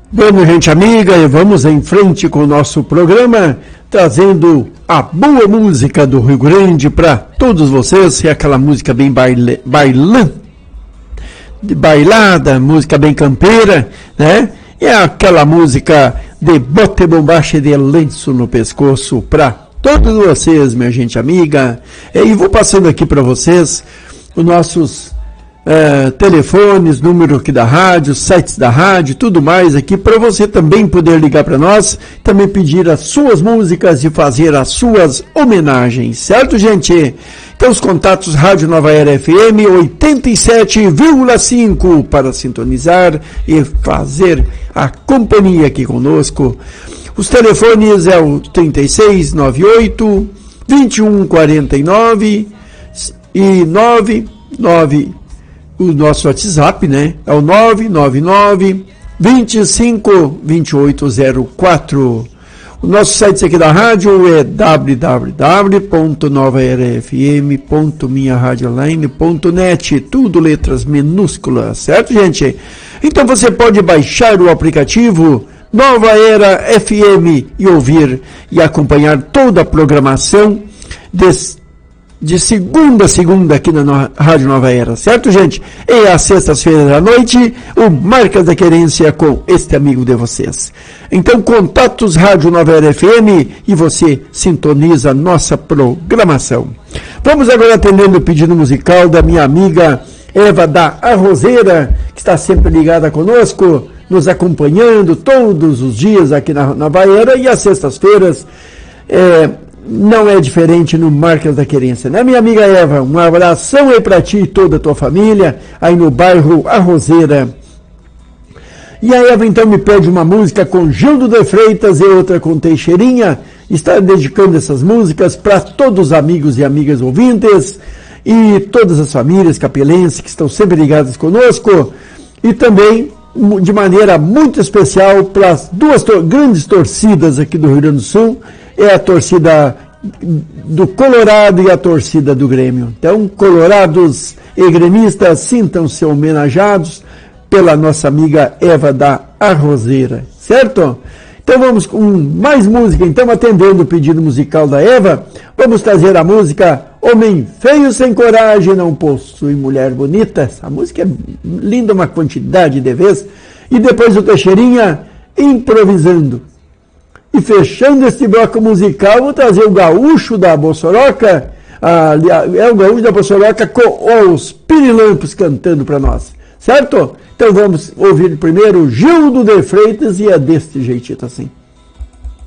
Vamos, gente amiga, e vamos em frente com o nosso programa, trazendo a boa música do Rio Grande para todos vocês. É aquela música bem bailada, música bem campeira, né? É aquela música de bote bombacha e de lenço no pescoço para todos vocês, minha gente amiga. E vou passando aqui para vocês os nossos telefones, número aqui da rádio, sites da rádio, tudo mais aqui, para você também poder ligar para nós, também pedir as suas músicas e fazer as suas homenagens, certo, gente? Então, os contatos Rádio Nova Era FM 87,5 para sintonizar e fazer a companhia aqui conosco. Os telefones é o 3698 2149 e 99. O nosso WhatsApp, né? É o 999 25 2804. O nosso site aqui da rádio é www.novaerafm.minharadioonline.net, tudo letras minúsculas, certo, gente? Então você pode baixar o aplicativo Nova Era FM e ouvir e acompanhar toda a programação de segunda a segunda aqui na Rádio Nova Era, certo, gente? E às sextas-feiras à noite, o Marcas da Querência com este amigo de vocês. Então, contatos Rádio Nova Era FM e você sintoniza a nossa programação. Vamos agora atendendo o pedido musical da minha amiga Eva da Arrozeira, que está sempre ligada conosco, nos acompanhando todos os dias aqui na Nova Era, e às sextas-feiras não é diferente no Marcas da Querência, né, minha amiga Eva? Um abração aí para ti e toda a tua família, aí no bairro Arrozeira. E a Eva então me pede uma música com Gildo de Freitas e outra com Teixeirinha. Está dedicando essas músicas para todos os amigos e amigas ouvintes e todas as famílias capelenses que estão sempre ligadas conosco, e também de maneira muito especial para as duas grandes torcidas aqui do Rio Grande do Sul. É a torcida do Colorado e a torcida do Grêmio. Então, colorados e gremistas, sintam-se homenageados pela nossa amiga Eva da Arrozeira, certo? Então vamos com mais música. Então, atendendo o pedido musical da Eva, vamos trazer a música Homem Feio Sem Coragem Não Possui Mulher Bonita. Essa música é linda, uma quantidade de vezes. E depois o Teixeirinha, Improvisando. E fechando este bloco musical, vou trazer o Gaúcho da Bossoroca, o Gaúcho da Bossoroca com os Pirilampos cantando para nós, certo? Então vamos ouvir primeiro Gildo de Freitas e é deste jeitito assim.